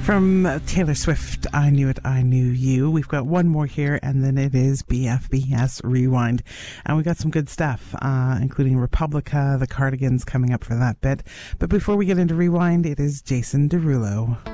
From Taylor Swift, I Knew It, I Knew You. We've got one more here, and then it is BFBS Rewind. And we got some good stuff, including Republica, the Cardigans coming up for that bit. But before we get into Rewind, it is Jason Derulo.